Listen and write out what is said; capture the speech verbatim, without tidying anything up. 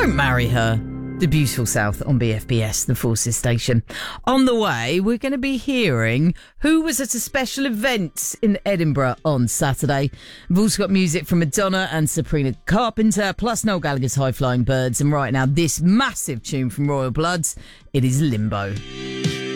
Don't marry her. The beautiful South on B F B S, the Forces station. On the way, we're going to be hearing who was at a special event in Edinburgh on Saturday. We've also got music from Madonna and Sabrina Carpenter, plus Noel Gallagher's High Flying Birds. And right now, this massive tune from Royal Bloods. It is Limbo.